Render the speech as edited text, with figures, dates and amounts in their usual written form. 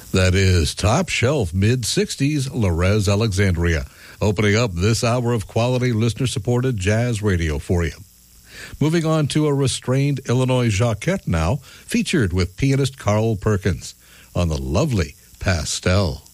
That is top shelf mid-60s Lorez Alexandria, opening up this hour of quality listener-supported jazz radio for you. Moving on to a restrained Illinois Jacquette now, featured with pianist Carl Perkins on the lovely Pastel.